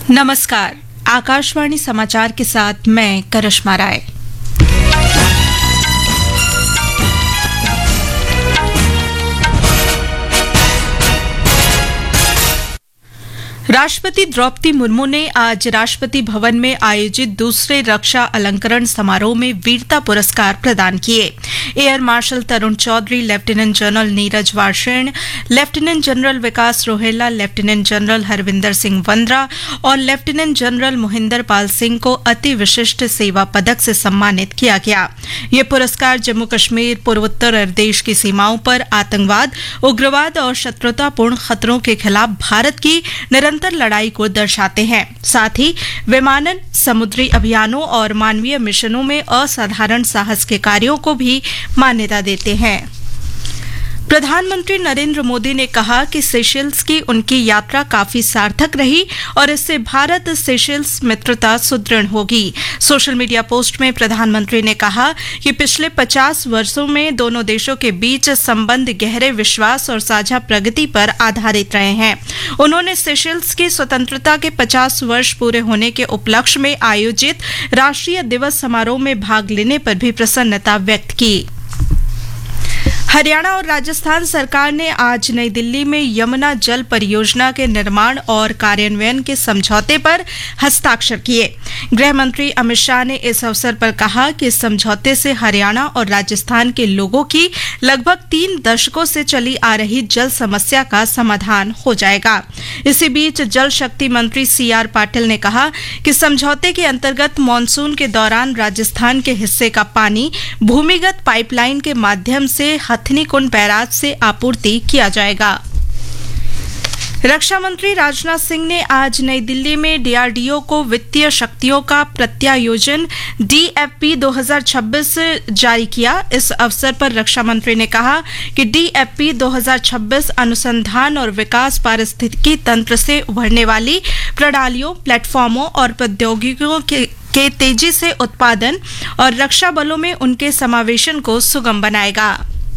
नमस्कार, आकाशवाणी समाचार के साथ मैं करिश्मा राय। राष्ट्रपति द्रौपदी मुर्मू ने आज राष्ट्रपति भवन में आयोजित दूसरे रक्षा अलंकरण समारोह में वीरता पुरस्कार प्रदान किए। एयर मार्शल तरुण Chaudhary, lieutenant general Neeraj वार्षेण, lieutenant general विकास रोहेला, लेफ्टिनेंट जनरल हरविंदर सिंह वंद्रा और लेफ्टिनेंट जनरल मोहिंदर पाल सिंह को अति विशिष्ट सेवा पदक से सम्मानित किया गया। ये पुरस्कार जम्मू कश्मीर, पूर्वोत्तर देश की सीमाओं पर आतंकवाद, उग्रवाद और शत्रुतापूर्ण खतरों के खिलाफ भारत की निरंतर लड़ाई को दर्शाते हैं। साथ ही विमानन, समुद्री अभियानों और मानवीय मिशनों में असाधारण साहस के कार्यों को भी मान्यता देते हैं। प्रधानमंत्री नरेंद्र मोदी ने कहा कि सेशेल्स की उनकी यात्रा काफी सार्थक रही और इससे भारत सेशेल्स मित्रता सुदृढ़ होगी। सोशल मीडिया पोस्ट में प्रधानमंत्री ने कहा कि पिछले 50 वर्षों में दोनों देशों के बीच संबंध गहरे विश्वास और साझा प्रगति पर आधारित रहे हैं। उन्होंने सेशेल्स की स्वतंत्रता के 50 वर्ष पूरे होने के उपलक्ष्य में आयोजित राष्ट्रीय दिवस समारोह में भाग लेने पर भी प्रसन्नता व्यक्त की। हरियाणा और राजस्थान सरकार ने आज नई दिल्ली में यमुना जल परियोजना के निर्माण और कार्यान्वयन के समझौते पर हस्ताक्षर किए। गृह मंत्री अमित शाह ने इस अवसर पर कहा कि इस समझौते से हरियाणा और राजस्थान के लोगों की लगभग 3 दशकों से चली आ रही जल समस्या का समाधान हो जाएगा। इसी बीच जल शक्ति मंत्री CR पाटिल ने कहा कि समझौते के अंतर्गत मानसून के दौरान राजस्थान के हिस्से का पानी भूमिगत पाइपलाइन के माध्यम से हथनीकुंड बैराज से आपूर्ति किया जाएगा। रक्षा मंत्री राजनाथ सिंह ने आज नई दिल्ली में DRDO को वित्तीय शक्तियों का प्रत्यायोजन DFP 2026 जारी किया। इस अवसर पर रक्षा मंत्री ने कहा कि DFP 2026 अनुसंधान और विकास, पारिस्थितिकी तंत्र से उभरने वाली प्रणालियों, प्लेटफॉर्मों और प्रौद्योगिकियों के तेजी से उत्पादन और रक्षा बलों में उनके समावेशन को सुगम बनाएगा।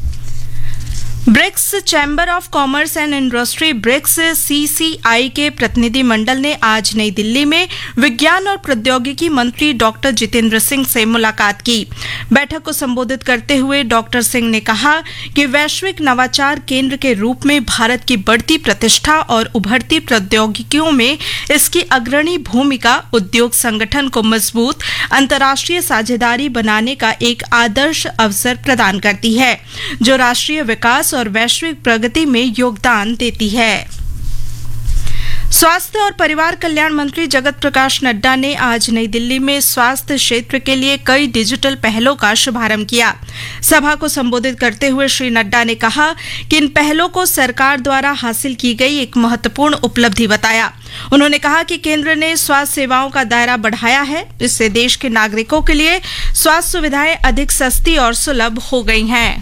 BRICS chamber of commerce and industry BRICS CCI के प्रतिनिधि मंडल ने आज नई दिल्ली में विज्ञान और प्रौद्योगिकी मंत्री डॉक्टर जितेंद्र सिंह से मुलाकात की। बैठक को संबोधित करते हुए डॉक्टर सिंह ने कहा कि वैश्विक नवाचार केंद्र के रूप में भारत की बढ़ती प्रतिष्ठा और उभरती प्रौद्योगिकियों में इसकी अग्रणी भूमिका उद्योग संगठन को मजबूत अंतर्राष्ट्रीय साझेदारी बनाने का एक आदर्श अवसर प्रदान करती है, जो राष्ट्रीय विकास और वैश्विक प्रगति में योगदान देती है। स्वास्थ्य और परिवार कल्याण मंत्री जगत प्रकाश नड्डा ने आज नई दिल्ली में स्वास्थ्य क्षेत्र के लिए कई डिजिटल पहलों का शुभारंभ किया। सभा को संबोधित करते हुए श्री नड्डा ने कहा कि इन पहलों को सरकार द्वारा हासिल की गई एक महत्वपूर्ण उपलब्धि बताया। उन्होंने कहा कि केंद्र ने स्वास्थ्य सेवाओं का दायरा बढ़ाया है, इससे देश के नागरिकों के लिए स्वास्थ्य सुविधाएं अधिक सस्ती और सुलभ हो गई हैं।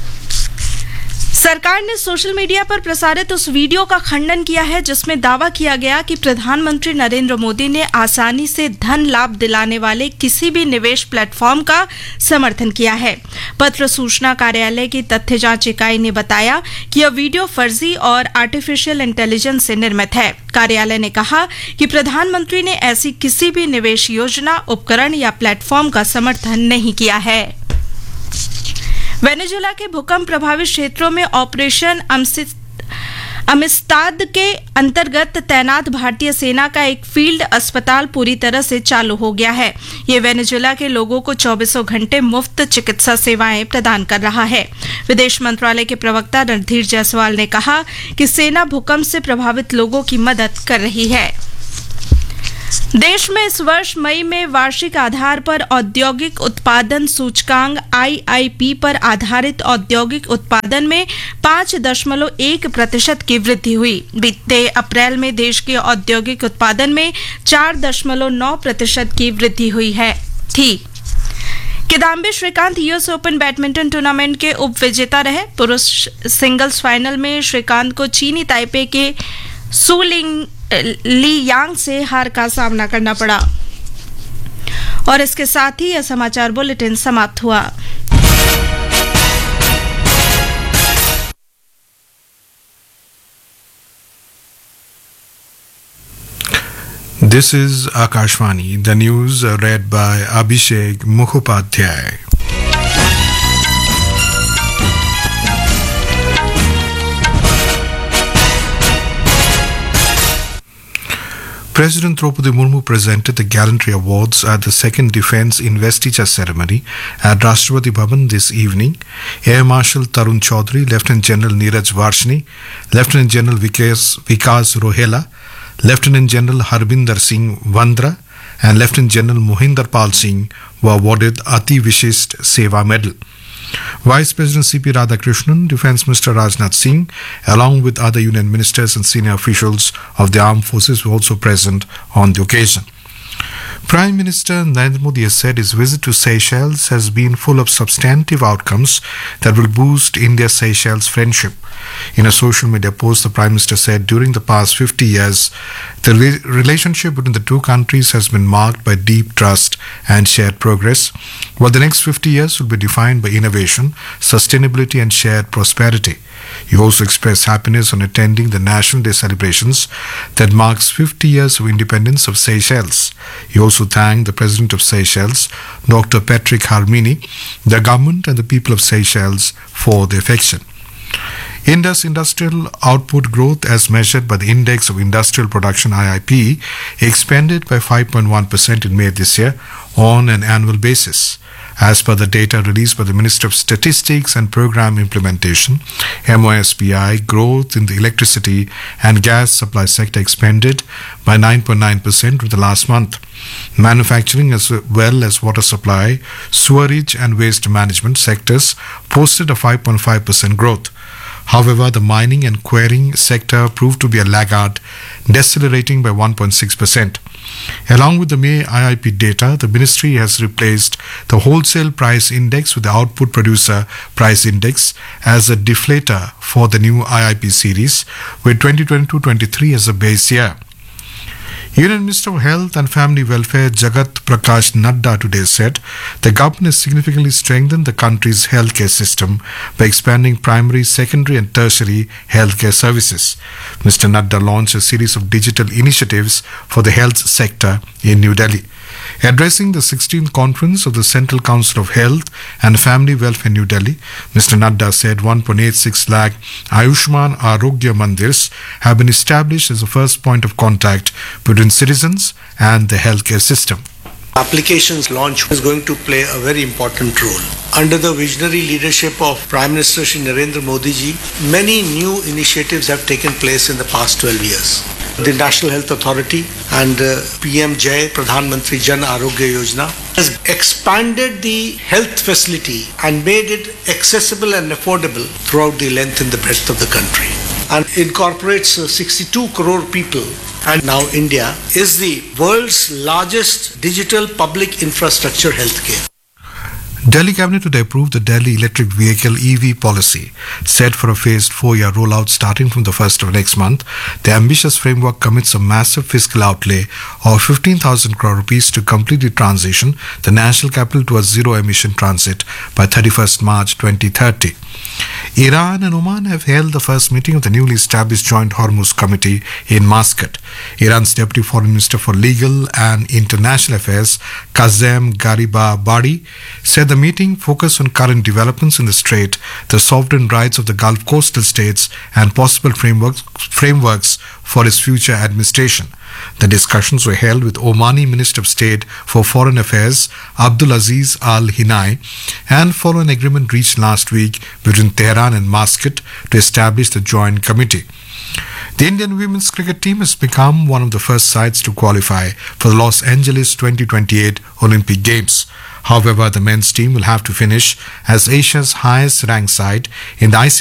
सरकार ने सोशल मीडिया पर प्रसारित उस वीडियो का खंडन किया है जिसमें दावा किया गया कि प्रधानमंत्री नरेंद्र मोदी ने आसानी से धन लाभ दिलाने वाले किसी भी निवेश प्लेटफॉर्म का समर्थन किया है। पत्र सूचना कार्यालय की तथ्य जांच इकाई ने बताया कि यह वीडियो फर्जी और आर्टिफिशियल इंटेलिजेंस से निर्मित है। कार्यालय ने कहा कि प्रधानमंत्री ने ऐसी किसी भी निवेश योजना, उपकरण या प्लेटफॉर्म का समर्थन नहीं किया है। वेनेजुएला के भूकंप प्रभावित क्षेत्रों में ऑपरेशन अमिस्ताद के अंतर्गत तैनात भारतीय सेना का एक फील्ड अस्पताल पूरी तरह से चालू हो गया है। ये वेनेजुएला के लोगों को 24 घंटे मुफ्त चिकित्सा सेवाएं प्रदान कर रहा है। विदेश मंत्रालय के प्रवक्ता रणधीर जायसवाल ने कहा कि सेना भूकंप से प्रभावित लोगों की मदद कर रही है। देश में इस वर्ष मई में वार्षिक आधार पर औद्योगिक उत्पादन सूचकांक IIP पर आधारित औद्योगिक उत्पादन में 5.1% की वृद्धि हुई। बीते अप्रैल में देश के औद्योगिक उत्पादन में 4.9% की वृद्धि हुई थी। Kidambi Shrikant US open badminton tournament के उप विजेता रहे। पुरुष सिंगल्स फाइनल में श्रीकांत को चीनी ताइपे के सू ली यांग से हार का सामना करना पड़ा। और इसके साथ ही यह समाचार बुलेटिन समाप्त हुआ। This is Akashvani, the news read by Abhishek Mukhopadhyay. President Draupadi Murmu presented the Gallantry Awards at the second Defence Investiture ceremony at Rashtrapati Bhavan this evening. Air Marshal Tarun Chaudhary, Lieutenant General Neeraj Varshni, Lieutenant General Vikas Rohela, Lieutenant General Harbinder Singh Vandra and Lieutenant General Mohinder Pal Singh were awarded Ati Vishisht Seva Medal. Vice President C.P. Radhakrishnan, Defence Minister Rajnath Singh, along with other union ministers and senior officials of the armed forces were also present on the occasion. Prime Minister Narendra Modi has said his visit to Seychelles has been full of substantive outcomes that will boost India-Seychelles friendship. In a social media post, the Prime Minister said during the past 50 years, the relationship between the two countries has been marked by deep trust and shared progress, while the next 50 years will be defined by innovation, sustainability and shared prosperity. He also expressed happiness on attending the National Day celebrations that marks 50 years of independence of Seychelles. He also thanked the President of Seychelles, Dr. Patrick Harmini, the government and the people of Seychelles for their affection. India's industrial output growth as measured by the Index of Industrial Production IIP expanded by 5.1% in May this year on an annual basis. As per the data released by the Ministry of Statistics and Program Implementation, MOSPI, growth in the electricity and gas supply sector expanded by 9.9% in the last month. Manufacturing as well as water supply, sewerage and waste management sectors posted a 5.5% growth. However, the mining and quarrying sector proved to be a laggard, decelerating by 1.6%. Along with the May IIP data, the ministry has replaced the wholesale price index with the output producer price index as a deflator for the new IIP series, with 2022-23 as a base year. Union Minister of Health and Family Welfare Jagat Prakash Nadda today said the government has significantly strengthened the country's healthcare system by expanding primary, secondary and tertiary healthcare services. Mr. Nadda launched a series of digital initiatives for the health sector in New Delhi. Addressing the 16th conference of the Central Council of Health and Family Welfare New Delhi, Mr. Nadda said 1.86 lakh Ayushman Arogya Mandirs have been established as the first point of contact between citizens and the healthcare system. Applications launch is going to play a very important role. Under the visionary leadership of Prime Minister Shri Narendra Modi ji, many new initiatives have taken place in the past 12 years. The National Health Authority and PM Jai Pradhan Mantri Jan Arogya Yojana has expanded the health facility and made it accessible and affordable throughout the length and the breadth of the country, and incorporates 62 crore people. And now India is the world's largest digital public infrastructure healthcare. Delhi Cabinet today approved the Delhi Electric Vehicle EV policy, set for a phased 4-year rollout starting from the 1st of next month. The ambitious framework commits a massive fiscal outlay of 15,000 crore rupees to completely transition the national capital towards zero-emission transit by 31st March 2030. Iran and Oman have held the first meeting of the newly established Joint Hormuz Committee in Muscat. Iran's Deputy Foreign Minister for Legal and International Affairs, Kazem Garibabadi, said the meeting focused on current developments in the strait, the sovereign rights of the Gulf coastal states, and possible frameworks for its future administration. The discussions were held with Omani Minister of State for Foreign Affairs Abdulaziz Al Hinai and follow an agreement reached last week between Tehran and Muscat to establish the joint committee. The Indian women's cricket team has become one of the first sides to qualify for the Los Angeles 2028 Olympic Games. However, the men's team will have to finish as Asia's highest ranked side in the ICC